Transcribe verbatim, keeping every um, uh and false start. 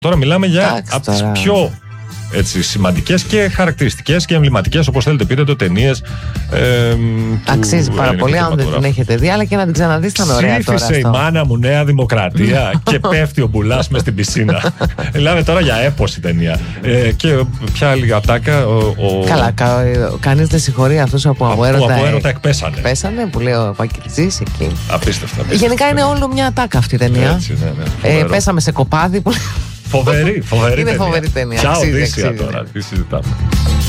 Τώρα μιλάμε για Εντάξει, από τις τώρα. πιο έτσι, σημαντικές και χαρακτηριστικές και εμβληματικές, όπως θέλετε πείτε το, ταινίες. Ε, Αξίζει πάρα πολύ, αν δεν την έχετε δει, αλλά και να την ξαναδείς ήταν ωραία τώρα. Ψήφισε η μάνα μου Νέα Δημοκρατία και πέφτει ο Μπουλάς μες στην πισίνα. Μιλάμε τώρα για έπος η ταινία. Ε, και ποια άλλη ατάκα. Ο, ο... Καλά, κα, κανείς δεν συγχωρεί αυτούς από από έρωτα. Από έρωτα εκπέσανε. Εκπέσανε, που λέει ο Πακυλτζής εκεί. Απίστευτα. Γενικά είναι όλο μια ατάκα αυτή η ταινία. Έτσι, ναι, ναι, ε, πέσαμε σε κοπάδι. Φοβερή, φοβερή είναι ταινία. φοβερή ταινία. Ποια αξίζει, Οδύσσια αξίζει. τώρα, τι συζητάμε.